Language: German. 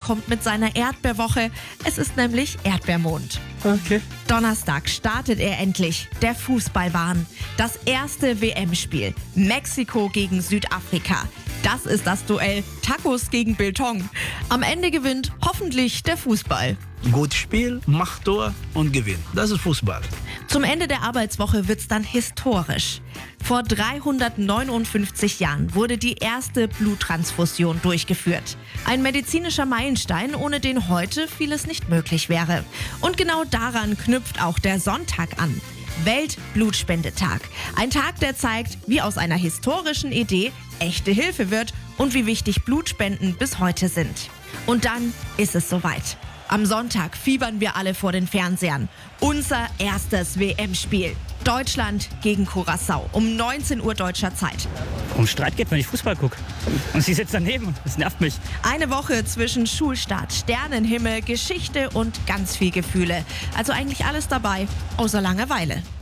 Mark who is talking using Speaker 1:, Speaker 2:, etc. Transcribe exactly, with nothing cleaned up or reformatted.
Speaker 1: kommt mit seiner Erdbeerwoche. Es ist nämlich Erdbeermond.
Speaker 2: Okay.
Speaker 1: Donnerstag startet er endlich, der Fußballwahn. Das erste W M-Spiel, Mexiko gegen Südafrika. Das ist das Duell Tacos gegen Biltong. Am Ende gewinnt hoffentlich der Fußball.
Speaker 2: Gut Spiel, macht Tor und Gewinn. Das ist Fußball.
Speaker 1: Zum Ende der Arbeitswoche wird's dann historisch. Vor dreihundertneunundfünfzig Jahren wurde die erste Bluttransfusion durchgeführt. Ein medizinischer Meilenstein, ohne den heute vieles nicht möglich wäre. Und genau daran knüpft auch der Sonntag an. Weltblutspendetag. Ein Tag, der zeigt, wie aus einer historischen Idee echte Hilfe wird und wie wichtig Blutspenden bis heute sind. Und dann ist es soweit. Am Sonntag fiebern wir alle vor den Fernsehern. Unser erstes W M-Spiel. Deutschland gegen Curaçao um neunzehn Uhr deutscher Zeit.
Speaker 3: Um Streit geht, wenn ich Fußball gucke. Und sie sitzt daneben und das nervt mich.
Speaker 1: Eine Woche zwischen Schulstart, Sternenhimmel, Geschichte und ganz viel Gefühle. Also eigentlich alles dabei, außer Langeweile.